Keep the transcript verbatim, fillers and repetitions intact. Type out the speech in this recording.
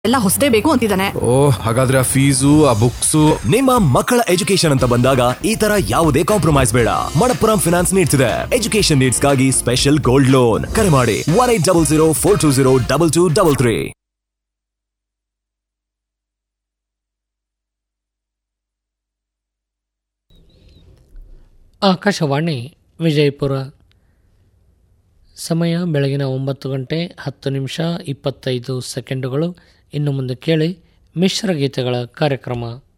ಎಲ್ಲ ಹೊಸದೇ ಬೇಕು ಅಂತಿದ್ದಾನೆ. ಓ ಹಾಗಾದ್ರೆ ಆ ಫೀಸು ಆ ಬುಕ್ಸು. ನಿಮ್ಮ ಮಕ್ಕಳ ಎಜುಕೇಶನ್ ಅಂತ ಬಂದಾಗ ಈ ತರ ಯಾವುದೇ ಕಾಂಪ್ರಮೈಸ್ ಬೇಡ. ಮಣಪ್ಪುರಂ ಫಿನಾನ್ಸ್ ನೀಡ್ತಿದೆ ಎಜುಕೇಶನ್ ನೀಡ್ಸ್ ಗಾಗಿ ಸ್ಪೆಷಲ್ ಗೋಲ್ಡ್ ಲೋನ್. ಕರೆ ಮಾಡಿ one eight double zero four two zero double two double three. Akashvani Vijayapura. ಸಮಯ ಬೆಳಗಿನ ಒಂಬತ್ತು ಗಂಟೆ ಹತ್ತು ನಿಮಿಷ ಇಪ್ಪತ್ತೈದು ಸೆಕೆಂಡುಗಳು. ಇನ್ನು ಮುಂದೆ ಕೇಳಿ ಮಿಶ್ರ ಗೀತೆಗಳ ಕಾರ್ಯಕ್ರಮ.